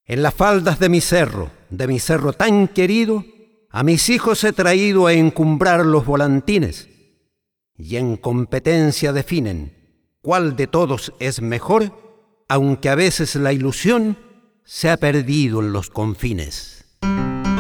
En las faldas de mi cerro tan querido, a mis hijos he traído a encumbrar los volantines, y en competencia definen cuál de todos es mejor, aunque a veces la ilusión se ha perdido en los confines.